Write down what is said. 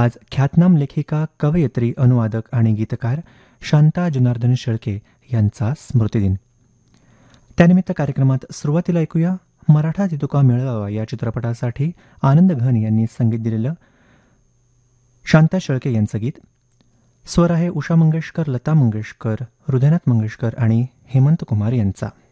आज ख्यातनाम लेखिका, कवयित्री, अनुवादक आणि गीतकार शांता जनार्दन शेळके यांचा स्मृतिदिन. त्यानिमित्त कार्यक्रमात सुरुवातीला ऐकूया मराठा तितुका मेळावा या चित्रपटासाठी आनंद घन यांनी संगीत दिलेलं शांता शेळके यांचं गीत. स्वर आहे उषा मंगेशकर, लता मंगेशकर, हृदयनाथ मंगेशकर आणि हेमंत कुमार यांचा.